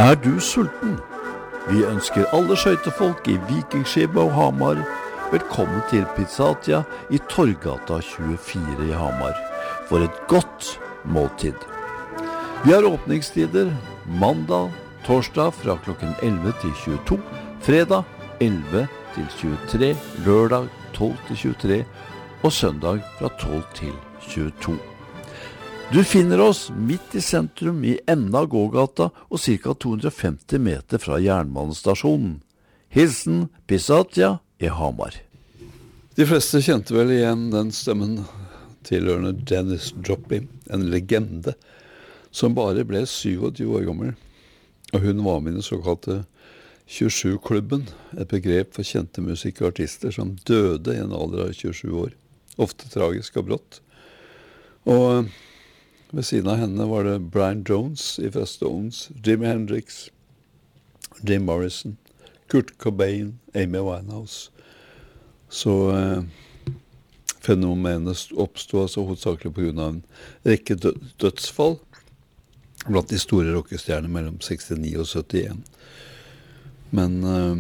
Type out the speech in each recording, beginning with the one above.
Er du sulten? Vi ønsker alle skøytefolk i Vikingskipet og Hamar velkommen til Pizzatia i Torggata 24 i Hamar for et godt måltid. Vi har åpningstider mandag, torsdag fra klokken 11 til 22, fredag 11 til 23, lørdag 12 til 23 og søndag fra 12 til 22. Du finner oss midt i sentrum i enden av gågata og ca. 250 meter fra jernbanestasjonen. Hilsen Pizzatia i Hamar. De fleste kjente vel igjen den stemmen tilhørende Dennis Joplin, en legende som bare ble 27 år gammel. Og hun var med i den såkalte 27-klubben, et begrep for kjente musikkartister som døde i en alder av 27 år, ofte tragisk og brått. Og ved siden av henne var det Brian Jones fra Stones, Jimi Hendrix, Jim Morrison, Kurt Cobain, Amy Winehouse. Så fenomenet oppstod altså hovedsakelig på grunn av en rekke dødsfall blant de store rockestjernene mellom 69 og 71. Men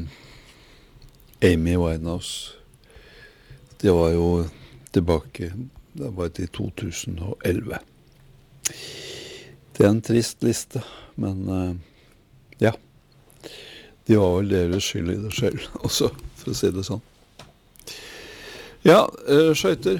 Amy Winehouse, det var jo tilbake, det var til 2011. Det en trist liste, men ja, de var vel deres skyld i det selv også, for å si det sånn. Ja, skøyter.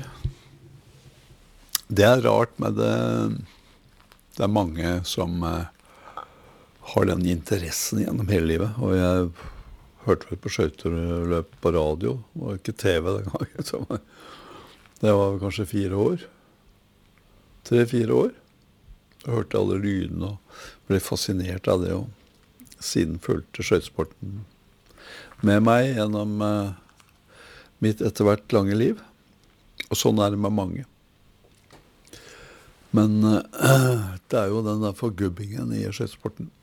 Det rart med det. Det mange som har den interessen gjennom hele livet, og jeg hørte vel på skøyterløp på radio, det var ikke TV den gangen. Det var kanskje 4 år. 3-4 år. Jeg hørte alle lydene og ble fascinert av det, og siden fulgte skøytesporten med meg gjennom mitt etter hvert lange liv. Og sånn det med mange. Men det jo den der forgubbingen i skøytesporten.